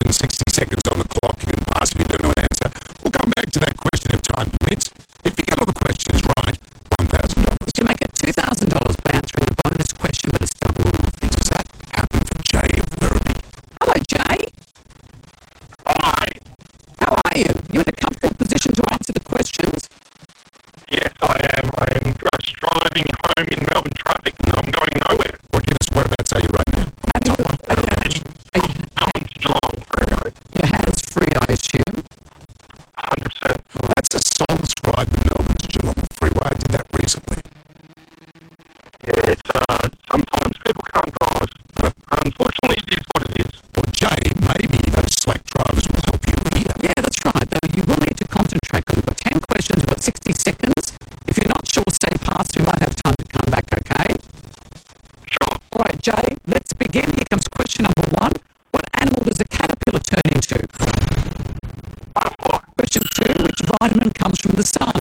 question, 60 seconds on the clock. You can pass if you don't know an answer. We'll come back to that question if time permits. If you get all the questions right, $1,000. You make it $2,000 by answering the bonus question, but it's double. Does that happen for Jay of Werribee? Hello, Jay. Hi. How are you? You in a comfortable position to answer the questions? Yes, I am. I am just driving home in Melbourne traffic and I'm going nowhere. Well, give us whereabouts are you right now? Your hands free, I assume. 100%. Well, that's a song's ride to Melbourne to Geelong Freeway. I did that recently. Yeah, sometimes people can't drive. Unfortunately, it is what it is. Well, Jay, maybe those slack drivers will help you here. Yeah, that's right. Though you will need to concentrate. We've got 10 questions. We've got 60 seconds. If you're not sure, say pass. We might have time to come back, okay? Sure. All right, Jay, let's begin. Here comes question number 1. What animal does a caterpillar turn into? Butterfly. Question 2. Which vitamin comes from the sun?